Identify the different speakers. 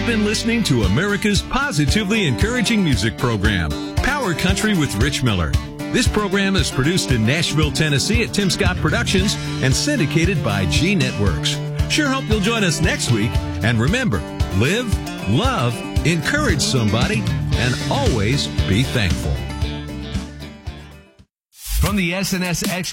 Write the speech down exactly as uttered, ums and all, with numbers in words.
Speaker 1: You've been listening to America's positively encouraging music program, Power Country with Rich Miller. This program is produced in Nashville, Tennessee at Tim Scott Productions and syndicated by G Networks. Sure hope you'll join us next week. And remember, live, love, encourage somebody, and always be thankful.
Speaker 2: From the S N S X